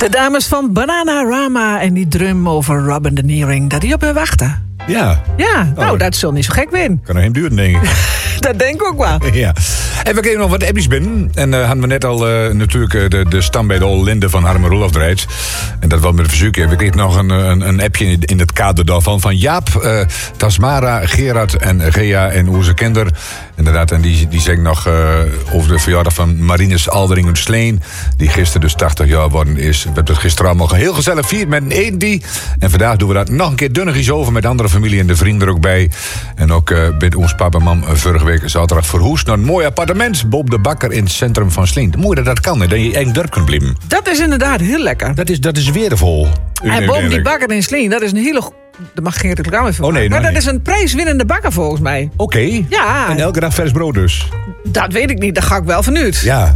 De dames van Bananarama en die drum over Robin de Nering, dat die op hun wachten. Ja. Ja, nou, dat zal niet zo gek winnen. Kan er geen duren, denk ik. Dat denk ik ook wel. Ja. En we kregen nog wat appjes binnen. En hadden we net al natuurlijk de stam bij de Olle Linde van Harme Roelof draait. En dat wel met een verzoekje. We kregen nog een appje in het kader daarvan. Van Jaap, Tasmara, Gerard en Gea en onze kinder. Inderdaad, en die zeggen nog over de verjaardag van Marinus Alderingen Sleen. Die gisteren dus 80 jaar geworden is. We hebben het gisteren allemaal heel gezellig vierd met een eendie. En vandaag doen we dat nog een keer dunnigjes over met andere familie en de vrienden er ook bij. En ook met ons papa en mam vorige week zaterdag verhoest naar een mooi appartement. Bob de Bakker in het centrum van Sleen. Mooi dat kan, hè, dat je je eigen dorp kunt blijven. Dat is inderdaad heel lekker. Dat is weervol. En Bob die Bakker in Sleen, dat is een hele... Dat mag geen reclame even maken. Maar dat is een prijswinnende bakker volgens mij. Oké. Ja. En elke dag vers brood dus. Dat weet ik niet, daar ga ik wel vanuit. Ja.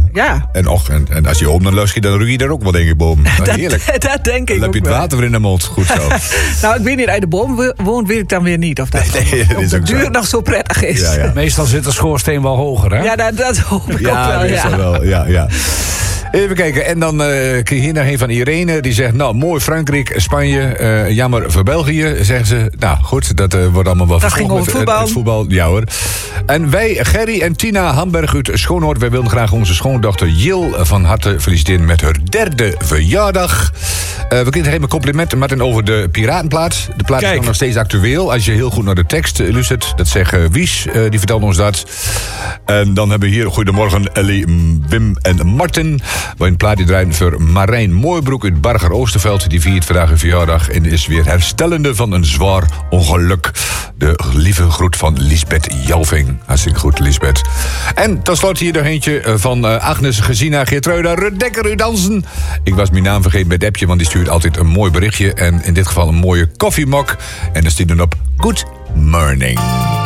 En als je om dan lust je, dan ruik je daar ook wel, denk ik, boom. Heerlijk. Dat denk ik ook. Dan heb je het water weer in de mond. Goed zo. Nou, ik weet niet, uit de boom woont, weet ik dan weer niet. Of dat is op de duur nog zo prettig is. Ja. Meestal zit de schoorsteen wel hoger, hè? Ja, dat hoop ik ook wel. Meestal wel. Ja. Even kijken, en dan kreeg je hier nog een van Irene. Die zegt, nou, mooi Frankrijk, Spanje, jammer voor België, zeggen ze. Nou, goed, dat wordt allemaal wel... Dat ging over voetbal. Het voetbal, ja hoor. En wij, Gerry en Tina Hamberg uit Schoonhoord, wij wilden graag onze schoondochter Jil van harte feliciteren met haar 3e verjaardag. We kregen even complimenten, Martin, over de Piratenplaat. De plaat is nog steeds actueel. Als je heel goed naar de tekst luistert, dat zegt Wies, die vertelt ons dat. En dan hebben we hier, goedemorgen, Ellie, Wim en Martin. Waarin een plaat die draait voor Marijn Mooibroek uit Barger Oosterveld. Die viert vandaag een verjaardag en is weer herstellende van een zwaar ongeluk. De lieve groet van Lisbeth Jalving. Hartstikke goed, Lisbeth. En tenslotte hier nog eentje van Agnes Gesina Geertruida Rudekker uit Dansen. Ik was mijn naam vergeten bij het appje, want die stuurt altijd een mooi berichtje. En in dit geval een mooie koffiemok. En dan staat dan op Good Morning.